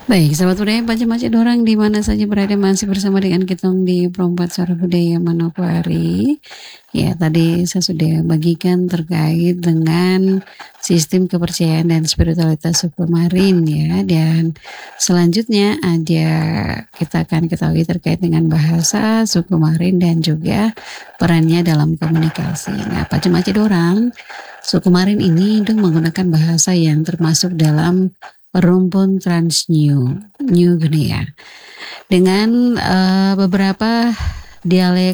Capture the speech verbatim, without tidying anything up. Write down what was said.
Baik, sahabat budaya Paja-Maja Dorang di mana saja berada masih bersama dengan kitong di Perompak Suara Budaya Manokwari. Ya, tadi saya sudah bagikan terkait dengan sistem kepercayaan dan spiritualitas suku Marin ya. Dan selanjutnya ada kita akan ketahui terkait dengan bahasa suku Marin dan juga perannya dalam komunikasi. Nah, Paja-Maja Dorang, suku Marin ini itu menggunakan bahasa yang termasuk dalam rumpun Trans-New New Guinea dengan uh, beberapa dialek